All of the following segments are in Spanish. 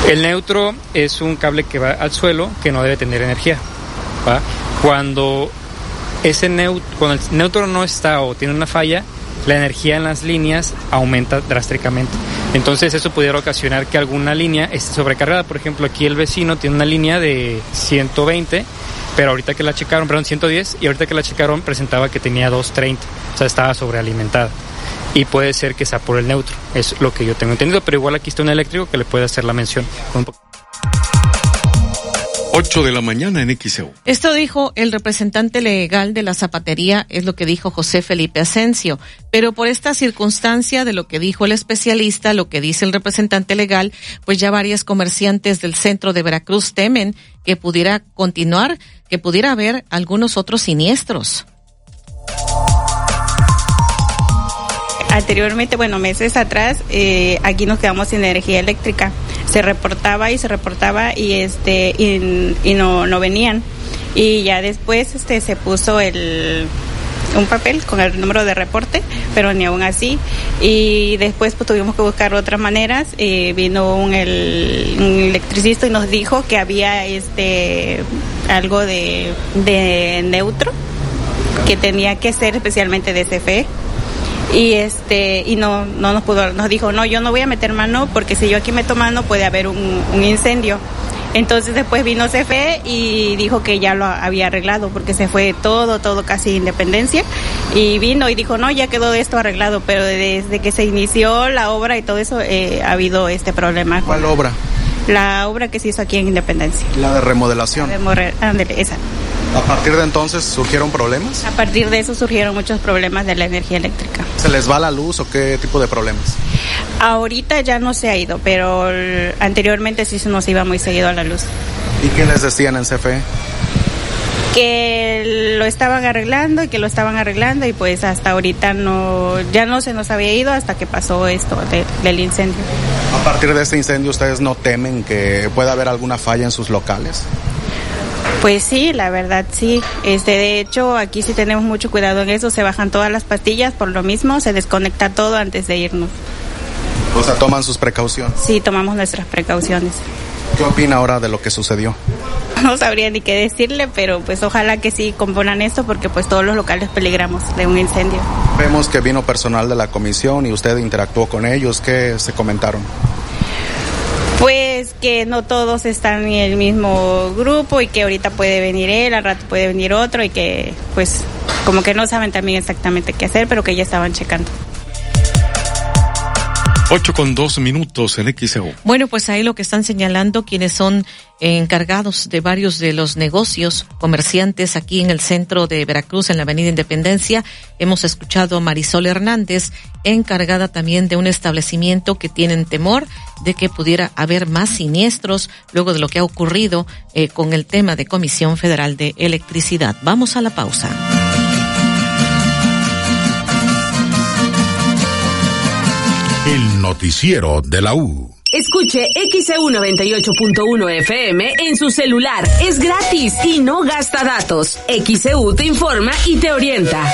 El neutro es un cable que va al suelo que no debe tener energía, ¿va? Cuando el neutro no está o tiene una falla, la energía en las líneas aumenta drásticamente. Entonces eso pudiera ocasionar que alguna línea esté sobrecargada. Por ejemplo, aquí el vecino tiene una línea de 120, pero ahorita que la checaron, 110, y ahorita que la checaron presentaba que tenía 230, o sea, estaba sobrealimentada. Y puede ser que sea por el neutro, es lo que yo tengo entendido, pero igual aquí está un eléctrico que le puede hacer la mención. 8 de la mañana en XEU. Esto dijo el representante legal de la zapatería, es lo que dijo José Felipe Asensio, pero por esta circunstancia de lo que dijo el especialista, lo que dice el representante legal, pues ya varios comerciantes del centro de Veracruz temen que pudiera continuar, que pudiera haber algunos otros siniestros. Anteriormente, meses atrás, aquí nos quedamos sin energía eléctrica. Se reportaba y no venían. Y ya después se puso un papel con el número de reporte, pero ni aún así. Y después pues tuvimos que buscar otras maneras. Vino un electricista y nos dijo que había algo de neutro que tenía que ser especialmente de CFE. Y no nos pudo, nos dijo, no, yo no voy a meter mano porque si yo aquí meto mano puede haber un incendio. Entonces después vino CFE y dijo que ya lo había arreglado porque se fue todo casi Independencia, y vino y dijo, no, ya quedó esto arreglado, pero desde que se inició la obra y todo eso ha habido este problema. ¿Cuál obra? La obra que se hizo aquí en Independencia. La de remodelación. Esa. ¿A partir de entonces surgieron problemas? A partir de eso surgieron muchos problemas de la energía eléctrica. ¿Se les va la luz o qué tipo de problemas? Ahorita ya no se ha ido, pero anteriormente sí se nos iba muy seguido a la luz. ¿Y qué les decían en CFE? Que lo estaban arreglando y pues hasta ahorita ya no se nos había ido hasta que pasó esto del incendio. A partir de este incendio, ¿ustedes no temen que pueda haber alguna falla en sus locales? Pues sí, la verdad sí. De hecho, aquí sí tenemos mucho cuidado en eso. Se bajan todas las pastillas por lo mismo, se desconecta todo antes de irnos. O sea, ¿toman sus precauciones? Sí, tomamos nuestras precauciones. ¿Qué opina ahora de lo que sucedió? No sabría ni qué decirle, pero pues ojalá que sí componan esto porque pues todos los locales peligramos de un incendio. Vemos que vino personal de la comisión y usted interactuó con ellos. ¿Qué se comentaron? Pues que no todos están en el mismo grupo y que ahorita puede venir él, al rato puede venir otro y que pues como que no saben también exactamente qué hacer, pero que ya estaban checando. 8:02 en XEU. Bueno, pues ahí lo que están señalando quienes son encargados de varios de los negocios, comerciantes aquí en el centro de Veracruz, en la Avenida Independencia. Hemos escuchado a Marisol Hernández, encargada también de un establecimiento que tienen temor de que pudiera haber más siniestros luego de lo que ha ocurrido con el tema de Comisión Federal de Electricidad. Vamos a la pausa. El noticiero de la U. Escuche XEU 98.1 FM en su celular. Es gratis y no gasta datos. XEU te informa y te orienta.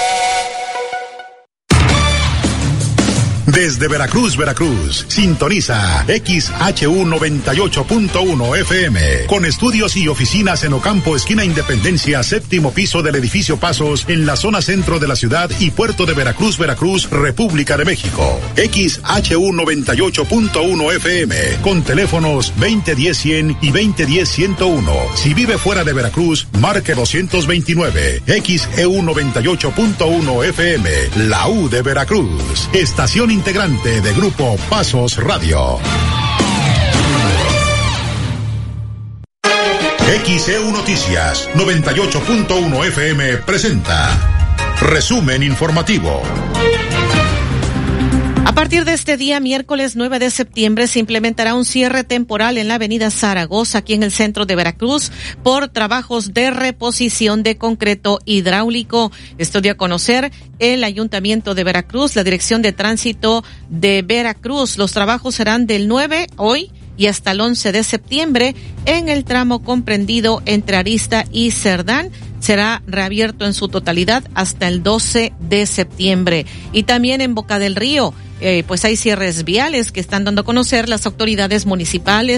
Desde Veracruz, sintoniza XHU 98.1 FM, con estudios y oficinas en Ocampo, esquina Independencia, séptimo piso del edificio Pasos, en la zona centro de la ciudad y puerto de Veracruz, República de México. XHU 98.1 FM, con teléfonos 2010-100 y 2010-101. Si vive fuera de Veracruz, marque 229. XEU 98.1 FM, la U de Veracruz. Estación integrante de Grupo Pasos Radio. XEU Noticias 98.1 FM presenta Resumen Informativo. A partir de este día, miércoles 9 de septiembre, se implementará un cierre temporal en la avenida Zaragoza, aquí en el centro de Veracruz, por trabajos de reposición de concreto hidráulico. Esto dio a conocer el Ayuntamiento de Veracruz, la Dirección de Tránsito de Veracruz. Los trabajos serán del 9, hoy, y hasta el 11 de septiembre en el tramo comprendido entre Arista y Cerdán. Será reabierto en su totalidad hasta el 12 de septiembre. Y también en Boca del Río, pues hay cierres viales que están dando a conocer las autoridades municipales.